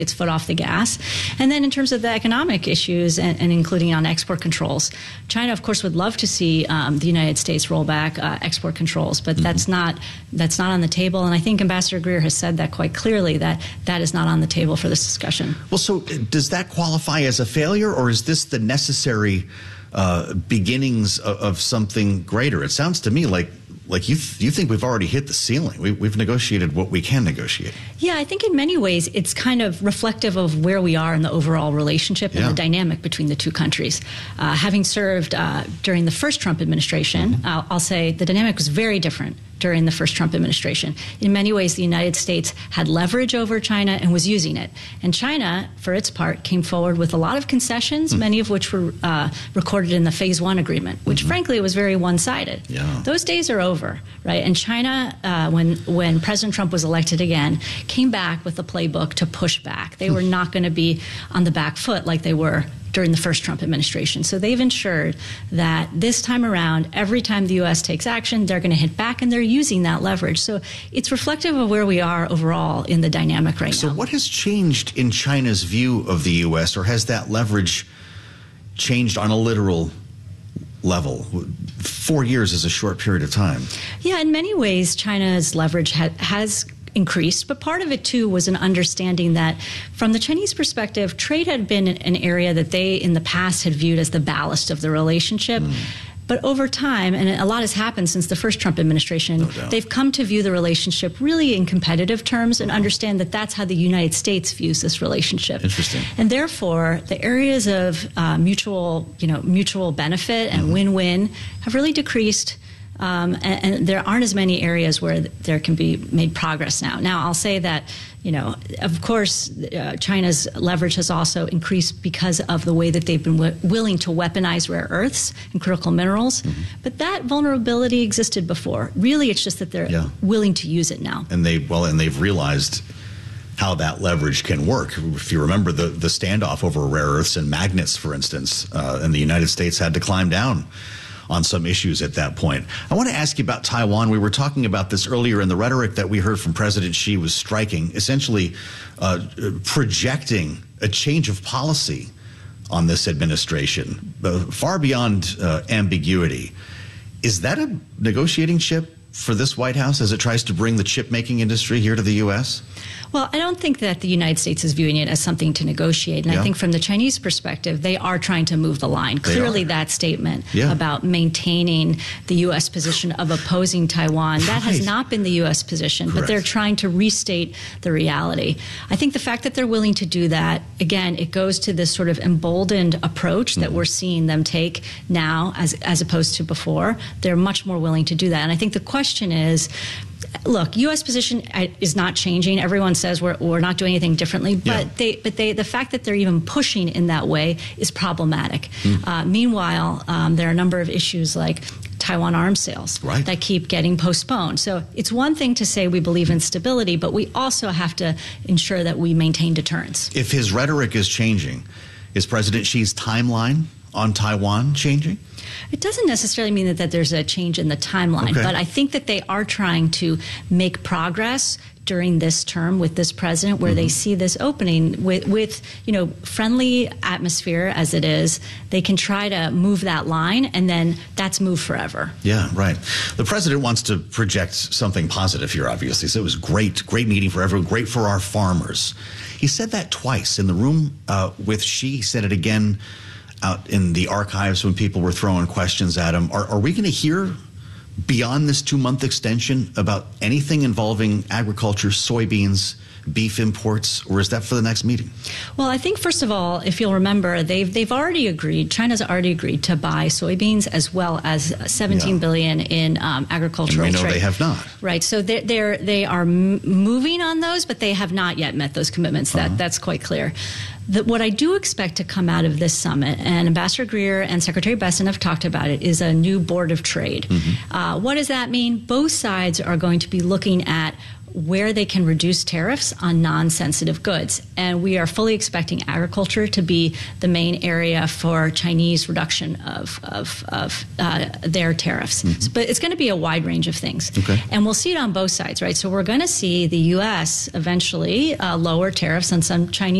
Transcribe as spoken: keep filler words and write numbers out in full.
its foot off the gas. And then in terms of the economic issues and, and including on export controls, China, of course, would love to see um, the United States roll back uh, export controls, but mm-hmm. that's not that's not on the table. And I think Ambassador Greer has said that quite clearly, that that is not on the table for this discussion. Well, so does that qualify as a failure, or is this the necessary uh, beginnings of, of something greater? It sounds to me like Like you, th you think we've already hit the ceiling. We, we've negotiated what we can negotiate. Yeah, I think in many ways it's kind of reflective of where we are in the overall relationship and yeah. the dynamic between the two countries. Uh, having served uh, during the first Trump administration, mm-hmm. uh, I'll say the dynamic was very different during the first Trump administration. In many ways, the United States had leverage over China and was using it. And China, for its part, came forward with a lot of concessions, mm-hmm. many of which were uh, recorded in the Phase One agreement, which mm-hmm. frankly was very one-sided. Yeah. Those days are over, right? And China, uh, when, when President Trump was elected again, came back with a playbook to push back. They were not going to be on the back foot like they were during the first Trump administration. So they've ensured that this time around, every time the U S takes action, they're going to hit back, and they're using that leverage. So it's reflective of where we are overall in the dynamic right so now. So what has changed in China's view of the U S, or has that leverage changed on a literal level? Four years is a short period of time. Yeah, in many ways, China's leverage ha has increased, but part of it too was an understanding that from the Chinese perspective, trade had been an area that they in the past had viewed as the ballast of the relationship. Mm. But over time, and a lot has happened since the first Trump administration, no they've come to view the relationship really in competitive terms and understand that that's how the United States views this relationship. Interesting. And therefore, the areas of uh, mutual, you know, mutual benefit and win-win mm-hmm. have really decreased. Um, and, and there aren't as many areas where there can be made progress now. Now, I'll say that, you know, of course, uh, China's leverage has also increased because of the way that they've been w willing to weaponize rare earths and critical minerals. Mm-hmm. But that vulnerability existed before. Really, it's just that they're yeah. willing to use it now. And they well, and they've realized how that leverage can work. If you remember the the standoff over rare earths and magnets, for instance, uh, and the United States had to climb down on some issues at that point. I want to ask you about Taiwan. We were talking about this earlier, and the rhetoric that we heard from President Xi was striking, essentially uh, projecting a change of policy on this administration, uh, far beyond uh, ambiguity. Is that a negotiating chip for this White House as it tries to bring the chip-making industry here to the U S? Well, I don't think that the United States is viewing it as something to negotiate. And yeah. I think from the Chinese perspective, they are trying to move the line. They Clearly, are. that statement yeah. about maintaining the U S position of opposing Taiwan, that right. has not been the U S position, Correct. But they're trying to restate the reality. I think the fact that they're willing to do that, again, it goes to this sort of emboldened approach that mm-hmm. we're seeing them take now as, as opposed to before. They're much more willing to do that. And I think the question is, look, U S position is not changing. Everyone says we're, we're not doing anything differently, but yeah. they, but they, the fact that they're even pushing in that way is problematic. Mm. Uh, meanwhile, um, there are a number of issues like Taiwan arms sales right. that keep getting postponed. So it's one thing to say we believe in stability, but we also have to ensure that we maintain deterrence. If his rhetoric is changing, is President Xi's timeline on Taiwan changing? It doesn't necessarily mean that, that there's a change in the timeline, okay. but I think that they are trying to make progress during this term with this president, where mm-hmm. they see this opening with, with, you know, friendly atmosphere as it is. They can try to move that line, and then that's move forever. Yeah, right. The president wants to project something positive here, obviously. So it was great, great meeting for everyone, great for our farmers. He said that twice in the room uh, with Xi. He said it again out in the archives when people were throwing questions at him. Are, are we going to hear beyond this two-month extension about anything involving agriculture, soybeans, beef imports, or is that for the next meeting? Well, I think, first of all, if you'll remember, they've they've already agreed, China's already agreed to buy soybeans as well as seventeen yeah. billion in um, agricultural and we know trade. They have not. Right. So they're, they're, they are moving on those, but they have not yet met those commitments. That uh-huh. That's quite clear. The, what I do expect to come out of this summit, and Ambassador Greer and Secretary Bessent have talked about it, is a new board of trade. Mm-hmm. uh, what does that mean? Both sides are going to be looking at where they can reduce tariffs on non-sensitive goods. And we are fully expecting agriculture to be the main area for Chinese reduction of, of, of uh, their tariffs. Mm-hmm. But it's going to be a wide range of things. Okay. And we'll see it on both sides, right? So we're going to see the U S eventually uh, lower tariffs on some Chinese